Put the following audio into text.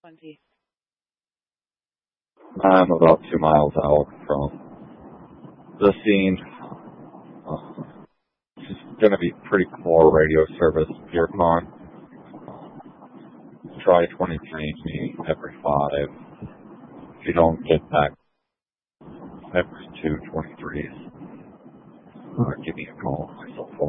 20. I'm about 2 miles out from the scene. It's going to be pretty poor radio service if you're calling. Try 23 me every 5. If you don't get back every 2 23s, give me a call on my cell phone.